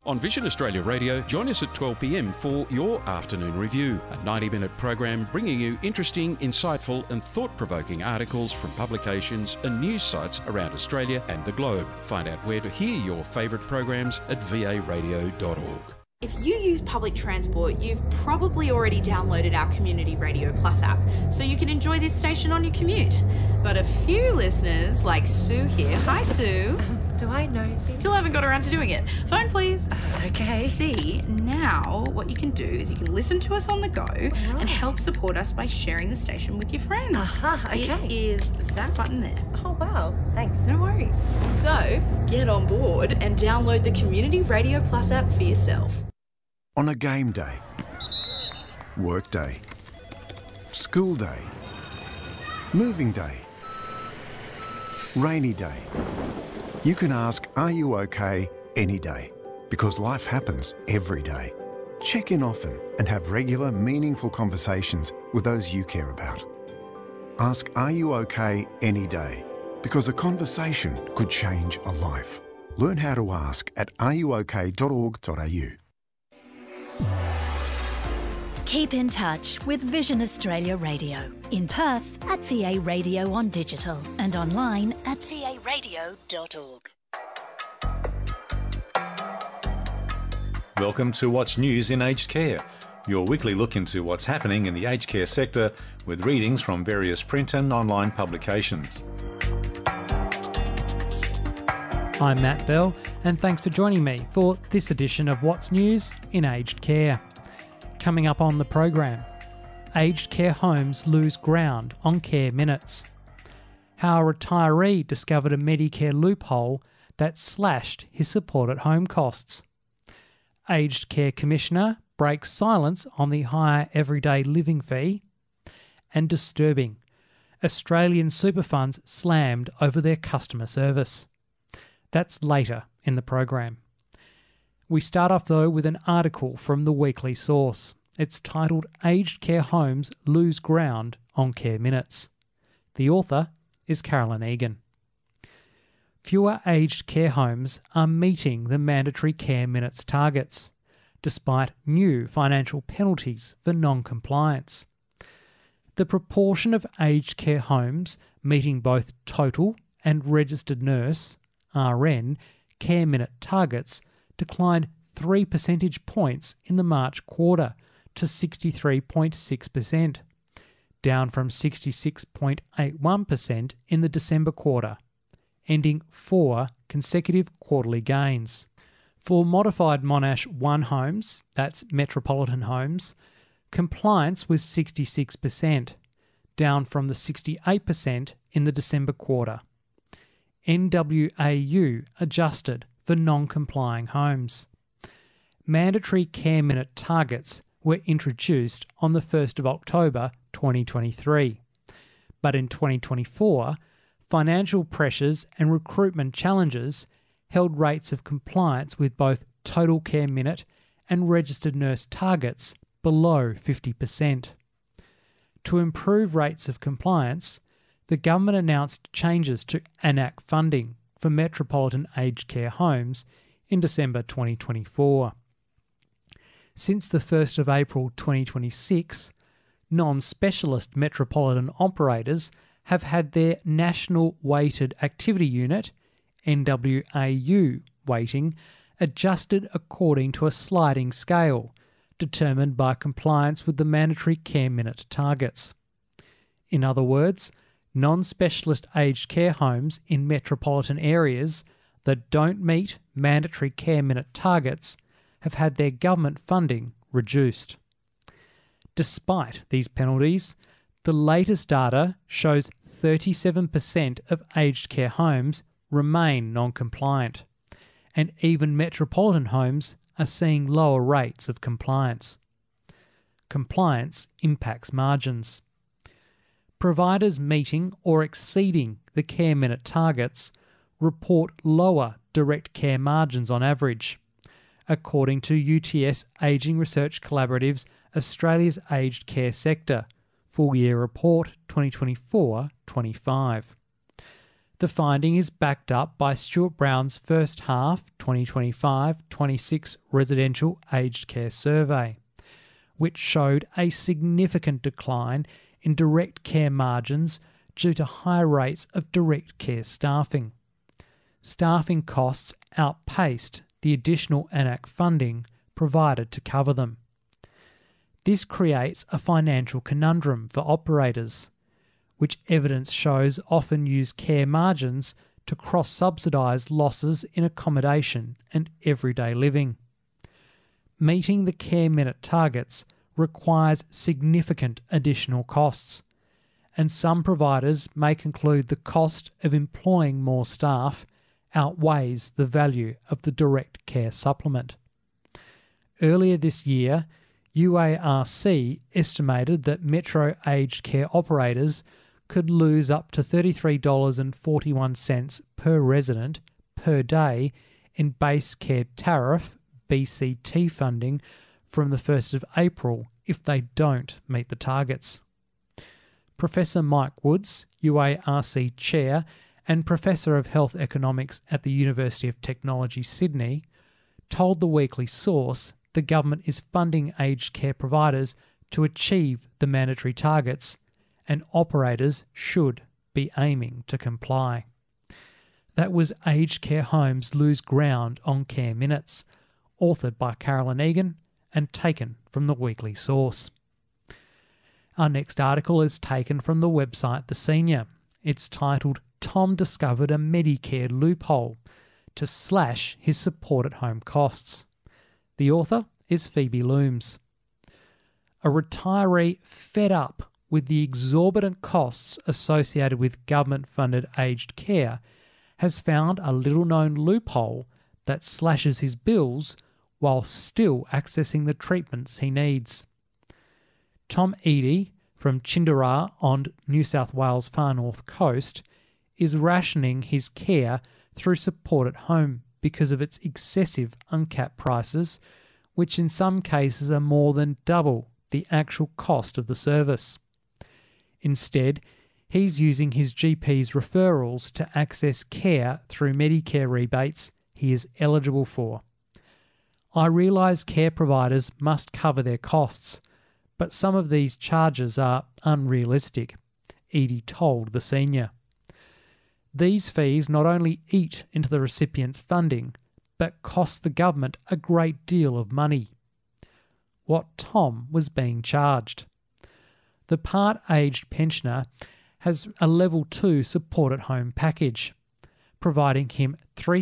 On Vision Australia Radio, join us at 12 p.m. for your afternoon review, a 90-minute program bringing you interesting, insightful and thought-provoking articles from publications and news sites around Australia and the globe. Find out where to hear your favourite programs at varadio.org. If you use public transport, you've probably already downloaded our Community Radio Plus app, so you can enjoy this station on your commute. But a few listeners, like Sue here, hi Sue. Do I know? Still haven't got around to doing it. Phone please. Okay. See, now what you can do is you can listen to us on the go and help support us by sharing the station with your friends. Okay. It is that button there. Oh, wow. Thanks. No worries. So, get on board and download the Community Radio Plus app for yourself. On a game day, work day, school day, moving day, rainy day, you can ask, are you okay, any day? Because life happens every day. Check in often and have regular, meaningful conversations with those you care about. Ask, are you okay, any day? Because a conversation could change a life. Learn how to ask at areyouok.org.au. Keep in touch with Vision Australia Radio. In Perth at VA Radio on digital and online at varadio.org. Welcome to What's News in Aged Care, your weekly look into what's happening in the aged care sector with readings from various print and online publications. I'm Matt Bell, and thanks for joining me for this edition of What's News in Aged Care. Coming up on the program, aged care homes lose ground on care minutes. How a retiree discovered a Medicare loophole that slashed his support at home costs. Aged Care Commissioner breaks silence on the higher everyday living fee. And disturbing, Australian super funds slammed over their customer service. That's later in the program. We start off though with an article from the Weekly Source. It's titled Aged Care Homes Lose Ground on Care Minutes. The author is Carolyn Egan. Fewer aged care homes are meeting the mandatory care minutes targets, despite new financial penalties for non-compliance. The proportion of aged care homes meeting both total and registered nurse, RN, care minute targets declined 3 percentage points in the March quarter to 63.6%, down from 66.81% in the December quarter, ending 4 consecutive quarterly gains. For modified Monash 1 homes, that's metropolitan homes, compliance was 66%, down from the 68% in the December quarter. NWAU adjusted for non-complying homes. Mandatory care minute targets were introduced on the 1st of October 2023. But in 2024, financial pressures and recruitment challenges held rates of compliance with both total care minute and registered nurse targets below 50%. To improve rates of compliance, the government announced changes to AN-ACC funding for metropolitan aged care homes in December 2024. Since the 1st of April 2026, non-specialist metropolitan operators have had their National Weighted Activity Unit, NWAU, weighting adjusted according to a sliding scale determined by compliance with the mandatory care minute targets. In other words, non-specialist aged care homes in metropolitan areas that don't meet mandatory care minute targets have had their government funding reduced. Despite these penalties, the latest data shows 37% of aged care homes remain non-compliant, and even metropolitan homes are seeing lower rates of compliance. Compliance impacts margins. Providers meeting or exceeding the care minute targets report lower direct care margins on average, according to UTS Ageing Research Collaborative's Australia's Aged Care Sector Full Year Report 2024-25. The finding is backed up by Stuart Brown's first half 2025-26 residential aged care survey, which showed a significant decline in direct care margins due to high rates of direct care staffing. Staffing costs outpaced the additional AN-ACC funding provided to cover them. This creates a financial conundrum for operators, which evidence shows often use care margins to cross-subsidise losses in accommodation and everyday living. Meeting the care minute targets requires significant additional costs, and some providers may conclude the cost of employing more staff outweighs the value of the direct care supplement. Earlier this year, UARC estimated that metro aged care operators could lose up to $33.41 per resident per day in base care tariff BCT funding from the 1st of April if they don't meet the targets. Professor Mike Woods, UARC Chair and Professor of Health Economics at the University of Technology, Sydney, told the Weekly Source the government is funding aged care providers to achieve the mandatory targets, and operators should be aiming to comply. That was Aged Care Homes Lose Ground on Care Minutes, authored by Carolyn Egan and taken from the Weekly Source. Our next article is taken from the website The Senior. It's titled, "Tom Discovered a Medicare Loophole to Slash His Support at Home Costs." The author is Phoebe Looms. A retiree fed up with the exorbitant costs associated with government-funded aged care has found a little-known loophole that slashes his bills while still accessing the treatments he needs. Tom Eady from Chinderah on New South Wales' far north coast is rationing his care through support at home because of its excessive uncapped prices, which in some cases are more than double the actual cost of the service. Instead, he's using his GP's referrals to access care through Medicare rebates he is eligible for. "I realise care providers must cover their costs, but some of these charges are unrealistic," Eady told The Senior. These fees not only eat into the recipient's funding, but cost the government a great deal of money. What Tom was being charged. The part-aged pensioner has a Level 2 support at home package, providing him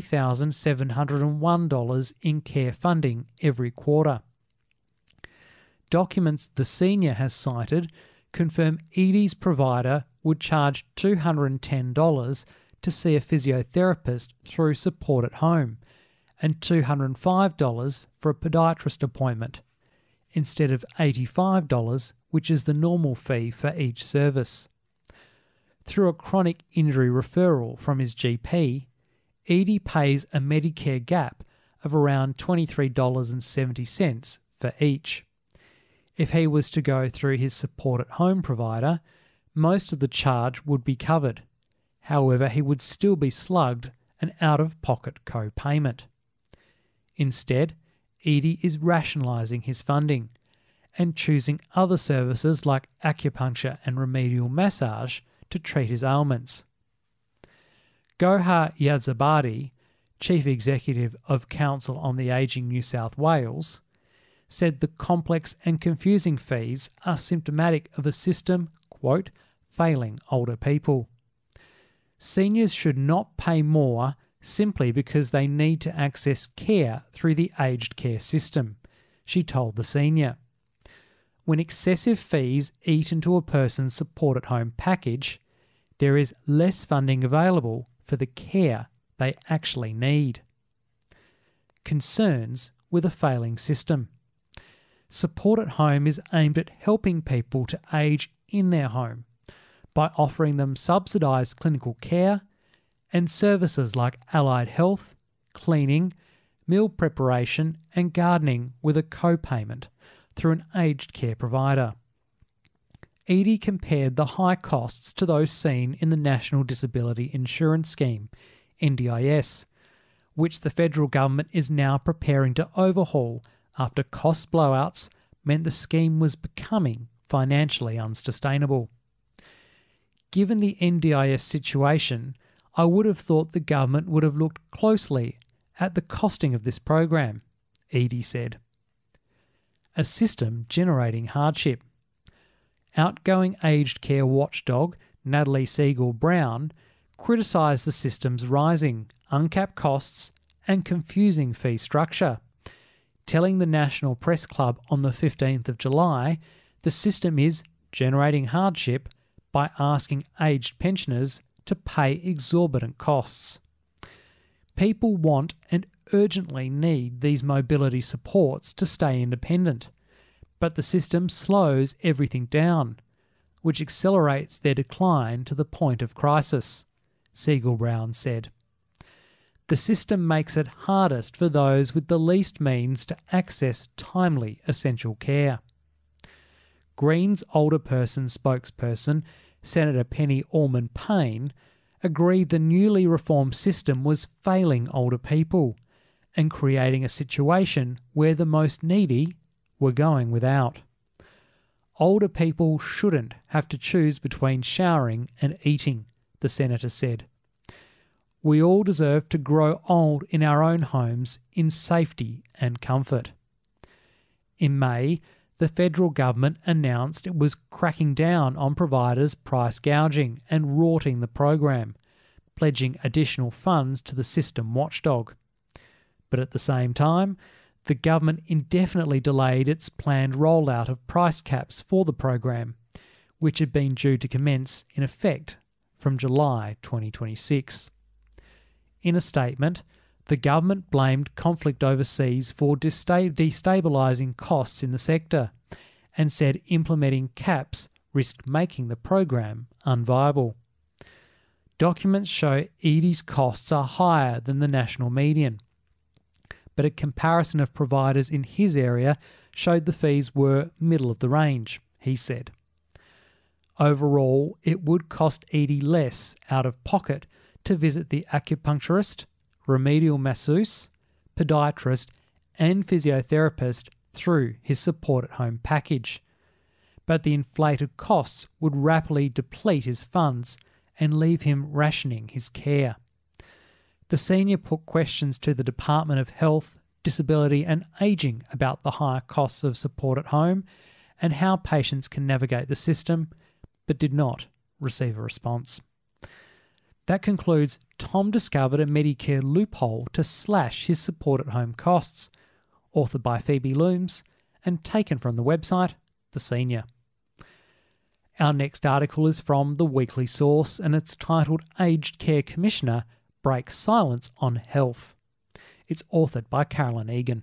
$3,701 in care funding every quarter. Documents The Senior has cited confirm Eady's provider would charge $210 to see a physiotherapist through support at home and $205 for a podiatrist appointment, instead of $85, which is the normal fee for each service. Through a chronic injury referral from his GP, Eady pays a Medicare gap of around $23.70 for each. If he was to go through his support at home provider, most of the charge would be covered. However, he would still be slugged an out-of-pocket co-payment. Instead, Eady is rationalising his funding and choosing other services like acupuncture and remedial massage to treat his ailments. Gohar Yazabadi, Chief Executive of Council on the Ageing New South Wales, said the complex and confusing fees are symptomatic of a system, quote, failing older people. Seniors should not pay more simply because they need to access care through the aged care system, she told The Senior. When excessive fees eat into a person's support at home package, there is less funding available for the care they actually need. Concerns with a failing system. Support at home is aimed at helping people to age in their home by offering them subsidised clinical care and services like allied health, cleaning, meal preparation and gardening with a co-payment through an aged care provider. Edie compared the high costs to those seen in the National Disability Insurance Scheme, NDIS, which the federal government is now preparing to overhaul after cost blowouts meant the scheme was becoming financially unsustainable. Given the NDIS situation, I would have thought the government would have looked closely at the costing of this program, Edie said. A system generating hardship. Outgoing aged care watchdog Natalie Siegel-Brown criticised the system's rising, uncapped costs and confusing fee structure, telling the National Press Club on the 15th of July the system is generating hardship by asking aged pensioners to pay exorbitant costs. People want and urgently need these mobility supports to stay independent, but the system slows everything down, which accelerates their decline to the point of crisis, Siegel-Brown said. The system makes it hardest for those with the least means to access timely essential care. Greens older person spokesperson, Senator Penny Allman-Payne, agreed the newly reformed system was failing older people and creating a situation where the most needy were going without. Older people shouldn't have to choose between showering and eating, the senator said. We all deserve to grow old in our own homes in safety and comfort. In May, the federal government announced it was cracking down on providers price gouging and rorting the program, pledging additional funds to the system watchdog. But at the same time, the government indefinitely delayed its planned rollout of price caps for the program, which had been due to commence in effect from July 2026. In a statement, the government blamed conflict overseas for destabilising costs in the sector and said implementing caps risked making the program unviable. Documents show Edie's costs are higher than the national median, but a comparison of providers in his area showed the fees were middle of the range, he said. Overall, it would cost Edie less out of pocket to visit the acupuncturist, remedial masseuse, podiatrist and physiotherapist through his support at home package. But the inflated costs would rapidly deplete his funds and leave him rationing his care. The senior put questions to the Department of Health, Disability and Ageing about the higher costs of support at home and how patients can navigate the system, but did not receive a response. That concludes Tom discovered a Medicare loophole to slash his support at home costs, authored by Phoebe Looms and taken from the website The Senior. Our next article is from The Weekly Source and it's titled Aged Care Commissioner Breaks Silence on Health. It's authored by Carolyn Egan.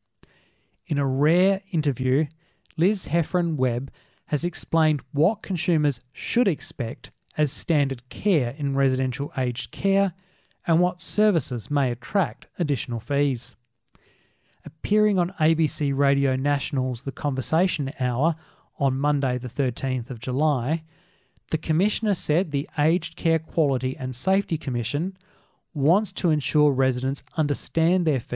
In a rare interview, Liz Heffron-Webb has explained what consumers should expect as standard care in residential aged care and what services may attract additional fees. Appearing on ABC Radio National's The Conversation Hour on Monday the 13th of July, the Commissioner said the Aged Care Quality and Safety Commission wants to ensure residents understand their fees